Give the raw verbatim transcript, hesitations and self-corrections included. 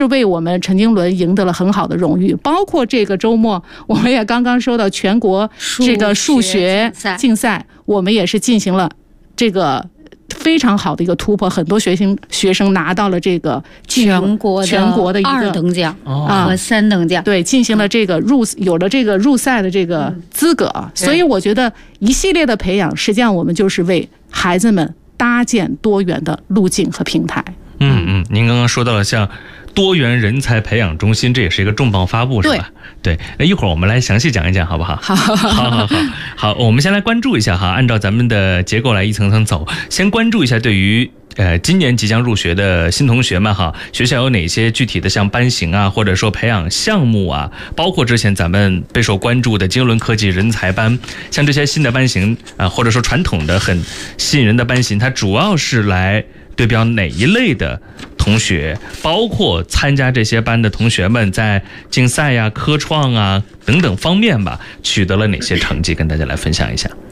是为我们陈经纶赢得了很好的荣誉。包括这个周末，我们也刚刚说到全国这个数学竞赛，我们也是进行了这个非常好的一个突破，很多学生学生拿到了这个全国全国的一个二等奖啊和三等奖， 对，进行了这个入有了这个入赛的这个资格。所以我觉得一系列的培养，实际上我们就是为孩子们搭建多元的路径和平台。 嗯嗯，您刚刚说到了像多元人才培养中心，这也是一个重磅发布，是吧？对，那一会儿我们来详细讲一讲，好不好？ 好， 好，好，好，好，我们先来关注一下哈，按照咱们的结构来一层层走，先关注一下对于呃今年即将入学的新同学们哈，学校有哪些具体的像班型啊，或者说培养项目啊，包括之前咱们备受关注的经纶科技人才班，像这些新的班型啊、呃，或者说传统的很吸引人的班型，它主要是来对标哪一类的同学，包括参加这些班的同学们在竞赛呀、科创啊等等方面吧，取得了哪些成绩，跟大家来分享一下。